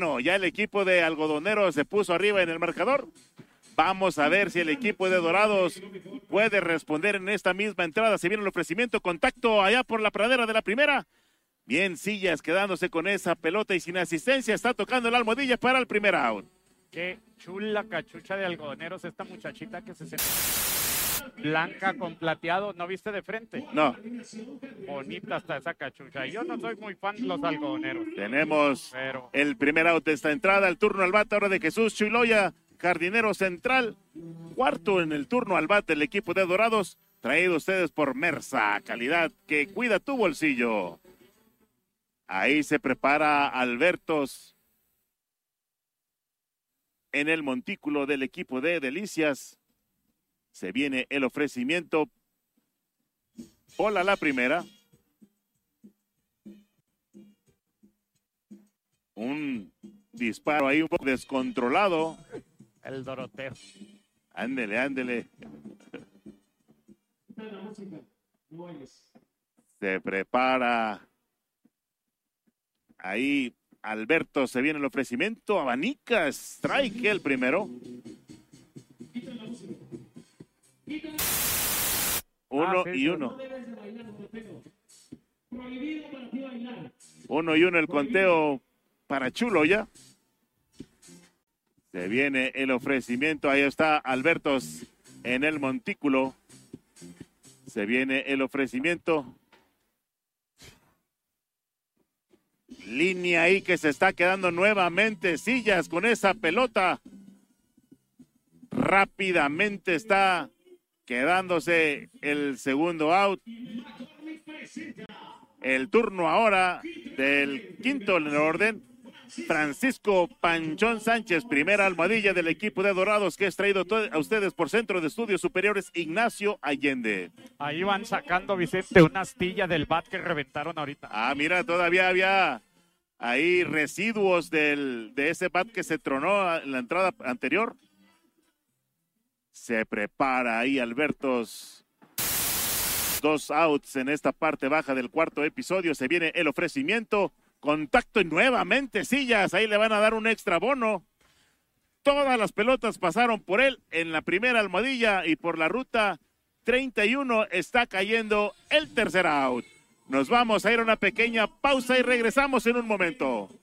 No, ya el equipo de Algodoneros se puso arriba en el marcador. Vamos a ver si el equipo de Dorados puede responder en esta misma entrada. Se viene el ofrecimiento, contacto allá por la pradera de la primera. Bien, Sillas quedándose con esa pelota y sin asistencia. Está tocando la almohadilla para el primer out. Qué chula cachucha de Algodoneros esta muchachita que se blanca con plateado. ¿No viste de frente? No. Bonita está esa cachucha. Yo no soy muy fan de los Algodoneros. Tenemos el primer out de esta entrada. El turno al bate ahora de Jesús Chuiloya, jardinero central. Cuarto en el turno al bate el equipo de Dorados. Traído ustedes por Mersa, calidad que cuida tu bolsillo. Ahí se prepara Albertos en el montículo del equipo de Delicias. Se viene el ofrecimiento. Bola la primera. Un disparo ahí un poco descontrolado. El Doroteo. Ándele, ándele. Se prepara. Ahí Alberto, se viene el ofrecimiento. Abanica, strike el primero. 1-1. 1-1 el conteo para Chuloya. Se viene el ofrecimiento. Ahí está Albertos en el montículo. Se viene el ofrecimiento. Línea ahí que se está quedando nuevamente Sillas con esa pelota. Rápidamente está quedándose el segundo out. El turno ahora del quinto en el orden. Francisco Panchón Sánchez, primera almohadilla del equipo de Dorados, que es traído a ustedes por Centro de Estudios Superiores Ignacio Allende. Ahí van sacando, Vicente, una astilla del bat que reventaron ahorita. Ah, mira, todavía había ahí residuos de ese bat que se tronó en la entrada anterior. Se prepara ahí Albertos. 2 outs en esta parte baja del cuarto episodio. Se viene el ofrecimiento. Contacto y nuevamente Sillas. Ahí le van a dar un extra bono. Todas las pelotas pasaron por él en la primera almohadilla y por la ruta 31 está cayendo el tercer out. Nos vamos a ir a una pequeña pausa y regresamos en un momento.